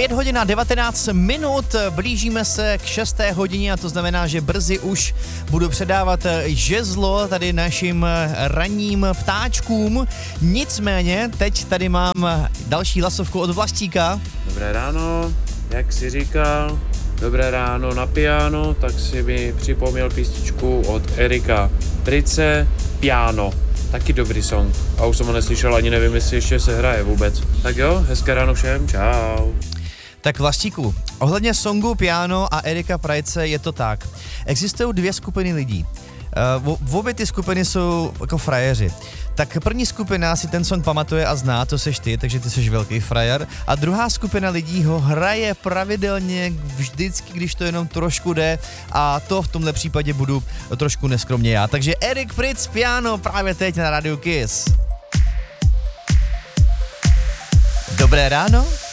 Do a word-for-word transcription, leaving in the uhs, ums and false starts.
pět hodin a devatenáct minut, blížíme se k šesté hodině a to znamená, že brzy už budu předávat žezlo tady našim ranním ptáčkům. Nicméně, teď tady mám další hlasovku od Vlastíka. Dobré ráno, jak jsi říkal, dobré ráno na piano, tak si mi připomněl písničku od Erika Price, Piano. Taky dobrý song. A už jsem ho neslyšel, ani nevím, jestli ještě se hraje vůbec. Tak jo, hezké ráno všem, čau. Tak Vlastíku, ohledně songu Piano a Erika Price je to tak. Existují dvě skupiny lidí. Uh, v obě ty skupiny jsou jako frajeři. Tak první skupina si ten song pamatuje a zná, to seš ty, takže ty seš velký frajer. A druhá skupina lidí ho hraje pravidelně vždycky, když to jenom trošku jde. A to v tomhle případě budu trošku neskromně já. Takže Erik Pritz, Piano, právě teď na Radio Kiss. Dobré ráno.